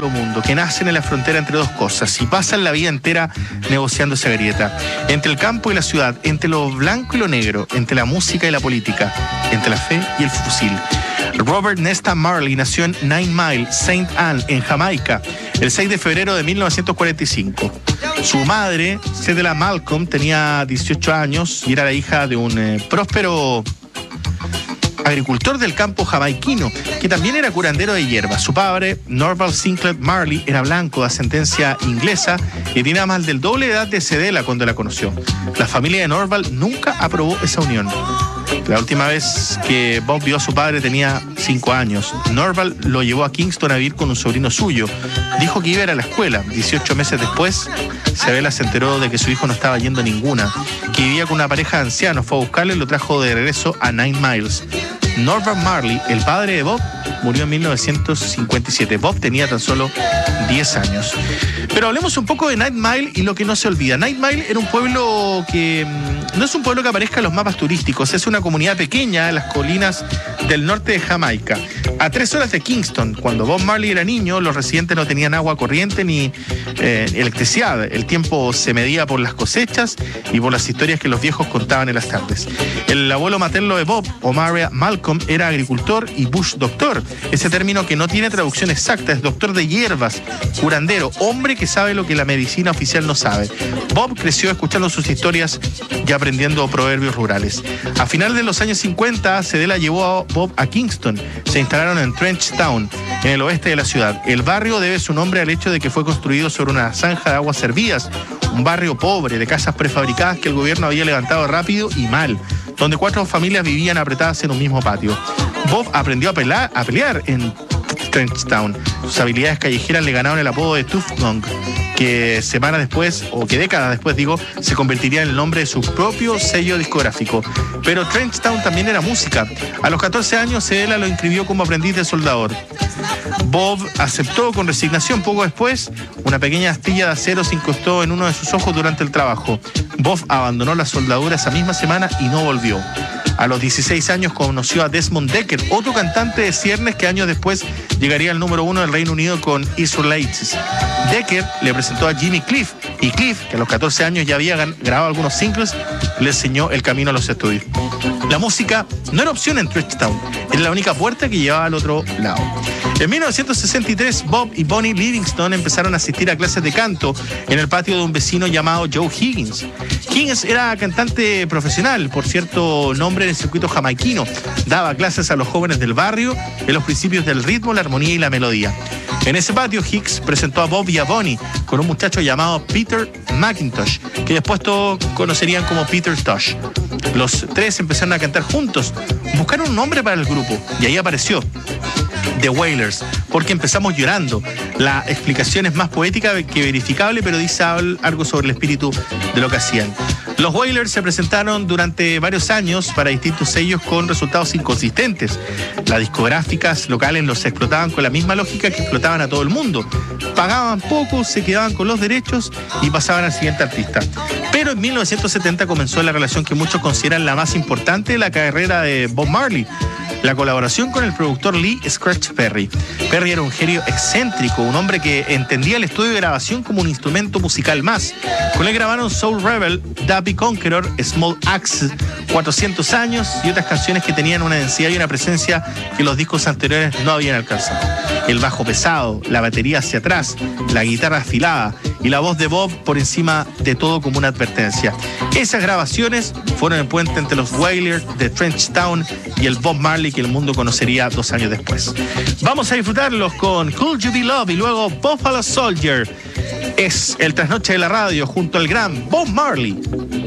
Vagabundo Mundo, que nacen en la frontera entre dos cosas y pasan la vida entera negociando esa grieta. Entre el campo y la ciudad, entre lo blanco y lo negro, entre la música y la política, entre la fe y el fusil. Robert Nesta Marley nació en Nine Mile, St. Anne, en Jamaica, el 6 de febrero de 1945. Su madre, Cedella Malcolm, tenía 18 años y era la hija de un próspero agricultor del campo jamaiquino, que también era curandero de hierbas. Su padre, Norval Sinclair Marley, era blanco de ascendencia inglesa y tenía más del doble de edad de Cedella cuando la conoció. La familia de Norval nunca aprobó esa unión. La última vez que Bob vio a su padre tenía 5 años. Norval lo llevó a Kingston a vivir con un sobrino suyo. Dijo que iba a ir a la escuela. 18 meses después, Cedella se enteró de que su hijo no estaba yendo a ninguna, que vivía con una pareja de ancianos. Fue a buscarle y lo trajo de regreso a Nine Miles. Norval Marley, el padre de Bob, murió en 1957. Bob tenía tan solo 10 años. Pero hablemos un poco de Nine Mile y lo que no se olvida. Nine Mile era un pueblo que no es un pueblo que aparezca en los mapas turísticos, es una comunidad pequeña en las colinas del norte de Jamaica, a 3 horas de Kingston. Cuando Bob Marley era niño, los residentes no tenían agua corriente ni electricidad. El tiempo se medía por las cosechas y por las historias que los viejos contaban en las tardes. El abuelo materno de Bob, Omar Malcolm, era agricultor y bush doctor. Ese término que no tiene traducción exacta, es doctor de hierbas, curandero, hombre que sabe lo que la medicina oficial no sabe. Bob creció escuchando sus historias y aprendiendo proverbios rurales. A finales de los años 50, Cedella llevó a Bob a Kingston. Se instalaron en Trench Town, en el oeste de la ciudad. El barrio debe su nombre al hecho de que fue construido sobre una zanja de aguas servidas, un barrio pobre de casas prefabricadas que el gobierno había levantado rápido y mal, donde 4 familias vivían apretadas en un mismo patio. Bob aprendió a pelear en Trenchtown. Sus habilidades callejeras le ganaron el apodo de Tough Gong, que semanas después, o que décadas después digo, se convertiría en el nombre de su propio sello discográfico. Pero Trenchtown también era música. A los 14 años, Cedella lo inscribió como aprendiz de soldador. Bob aceptó con resignación. Poco después, una pequeña astilla de acero se incrustó en uno de sus ojos durante el trabajo. Bob abandonó la soldadura esa misma semana y no volvió. A los 16 años conoció a Desmond Dekker, otro cantante de ciernes que años después llegaría al número 1 del Reino Unido con Israelites. Dekker le presentó a Jimmy Cliff, y Cliff, que a los 14 años ya había grabado algunos singles, le enseñó el camino a los estudios. La música no era opción en Trenchtown, era la única puerta que llevaba al otro lado. En 1963, Bob y Bonnie Livingston empezaron a asistir a clases de canto en el patio de un vecino llamado Joe Higgins. Higgins era cantante profesional, por cierto nombre en el circuito jamaiquino. Daba clases a los jóvenes del barrio en los principios del ritmo, la armonía y la melodía. En ese patio, Hicks presentó a Bob y a Bonnie con un muchacho llamado Peter McIntosh, que después todos conocerían como Peter Tosh. Los 3 empezaron a cantar juntos, buscaron un nombre para el grupo y ahí apareció The Wailers, porque empezamos llorando. La explicación es más poética que verificable, pero dice algo sobre el espíritu de lo que hacían. Los Wailers se presentaron durante varios años para distintos sellos con resultados inconsistentes. Las discográficas locales los explotaban con la misma lógica que explotaban a todo el mundo. Pagaban poco, se quedaban con los derechos y pasaban al siguiente artista. Pero en 1970 comenzó la relación que muchos consideran la más importante de la carrera de Bob Marley: la colaboración con el productor Lee Scratch Perry. Perry era un genio excéntrico, un hombre que entendía el estudio de grabación como un instrumento musical más. Con él grabaron Soul Rebel, Dappy Conqueror, Small Axe, 400 años y otras canciones que tenían una densidad y una presencia que los discos anteriores no habían alcanzado. El bajo pesado, la batería hacia atrás, la guitarra afilada y la voz de Bob por encima de todo como una advertencia. Esas grabaciones fueron el puente entre los Wailers de Trenchtown y el Bob Marley que el mundo conocería 2 años después. Vamos a disfrutarlos con Could You Be Love y luego Buffalo Soldier. Es el trasnoche de la radio junto al gran Bob Marley.